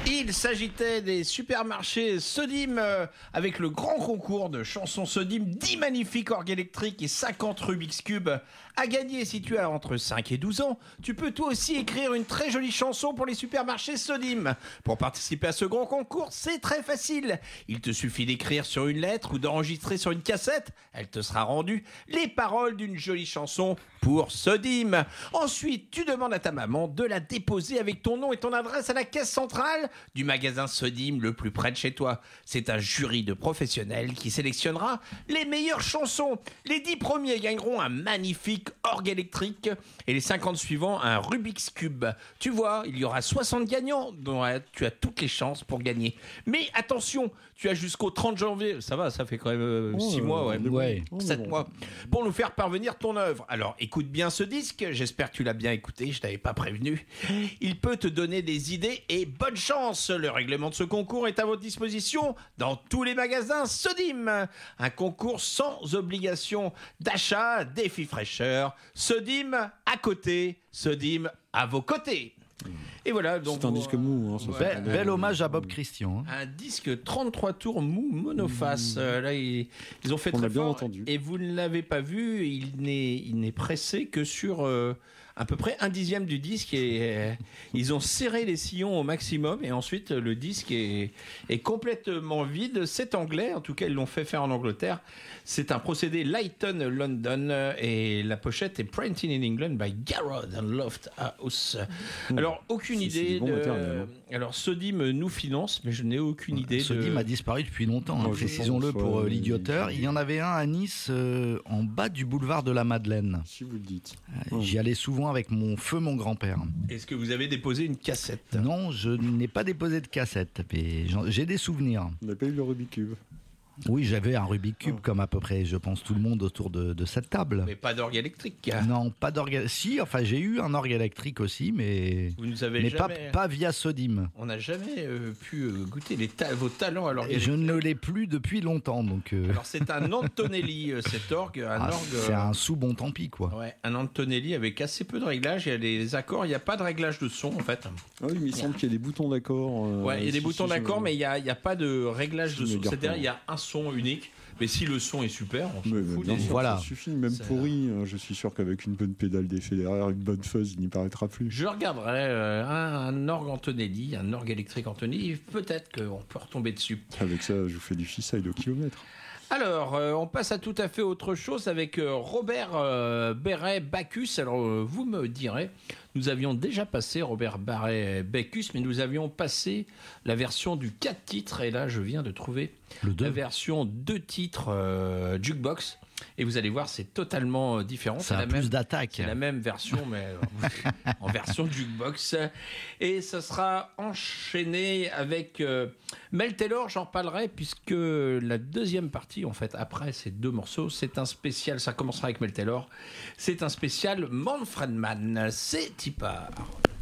Il s'agitait des supermarchés Sodim avec le grand concours de chansons Sodim, 10 magnifiques orgues électriques et 50 Rubik's Cube à gagner. Si tu as entre 5 et 12 ans, tu peux toi aussi écrire une très jolie chanson pour les supermarchés Sodim. Pour participer à ce grand concours, c'est très facile. Il te suffit d'écrire sur une lettre ou d'enregistrer sur une cassette. Elle te sera rendue les paroles d'une jolie chanson pour Sodim. Ensuite, tu demandes à ta maman de la déposer avec ton nom et ton adresse à la caisse centrale du magasin Sodim le plus près de chez toi. C'est un jury de professionnels qui sélectionnera les meilleures chansons. Les 10 premiers gagneront un magnifique orgue électrique et les 50 suivants un Rubik's Cube. Tu vois, il y aura 60 gagnants, donc tu as toutes les chances pour gagner. Mais attention, tu as jusqu'au 30 janvier, ça va, ça fait quand même 6 mois, 7 mois, pour nous faire parvenir ton œuvre. Alors écoute bien ce disque, j'espère que tu l'as bien écouté, je t'avais pas prévenu. Il peut te donner des idées et bonne chance. Le règlement de ce concours est à votre disposition dans tous les magasins Sodim. Un concours sans obligation d'achat, défi fraîcheur. Sodim à côté, Sodim à vos côtés. Et voilà, donc c'est un disque mou. Bel hommage à Bob Christian. Un disque 33 tours mou monoface. Là, ils ont fait très fort. Entendu. Et vous ne l'avez pas vu, il n'est pressé que sur à peu près 1/10 du disque. Et ils ont serré les sillons au maximum. Et ensuite, le disque est complètement vide. C'est anglais, en tout cas, ils l'ont fait faire en Angleterre. C'est un procédé Leighton London. Et la pochette est Printed in England by Garrod and Loft House. Alors, aucune idée. Alors, Sodim nous finance, mais je n'ai aucune idée. Sodim a disparu depuis longtemps, précisons-le pour l'idioteur. Il y en avait un à Nice, en bas du boulevard de la Madeleine. Si vous le dites. J'y allais souvent avec mon grand-père. Est-ce que vous avez déposé une cassette ? Non, je n'ai pas déposé de cassette, mais j'ai des souvenirs. On n'a pas eu le Rubik's Cube. Oui, j'avais un Rubik's Cube comme à peu près, je pense, tout le monde autour de cette table. Mais pas d'orgue électrique. Non, pas d'orgue. Si, enfin, j'ai eu un orgue électrique aussi, mais vous nous avez mais jamais... pas via Sodim. On n'a jamais pu goûter vos talents à l'orgue électrique. Je ne l'ai plus depuis longtemps, donc. Alors c'est un Antonelli, cet orgue, c'est un sous bon tant pis, quoi. Ouais, un Antonelli avec assez peu de réglages. Il y a les accords, il n'y a pas de réglage de son en fait. Ah oui, mais il semble qu'il y a des boutons d'accord. Ouais, il y a des boutons d'accord, mais il n'y a pas de réglage de son. C'est-à-dire il y a un son unique. Mais si le son est super, on s'en fout. Bien sûr, voilà. Ça suffit, même pourri. Je suis sûr qu'avec une bonne pédale d'effet derrière, une bonne fuzz, il n'y paraîtra plus. Je regarderai un orgue Antonelli, un orgue électrique Antonelli. Peut-être qu'on peut retomber dessus. Avec ça, je vous fais du fissile au kilomètre. Alors, on passe à tout à fait autre chose avec Robert Bacchus. Alors, vous me direz, nous avions déjà passé Robert Bacchus, mais nous avions passé la version du 4 titres. Et là, je viens de trouver la version 2 titres Jukebox. Et vous allez voir, c'est totalement différent. Ça a plus d'attaque. C'est la même version, mais en version jukebox. Et ça sera enchaîné avec Mel Taylor, j'en parlerai, puisque la deuxième partie, en fait, après ces 2 morceaux, c'est un spécial, ça commencera avec Mel Taylor, c'est un spécial Manfred Mann. C'est Tipar.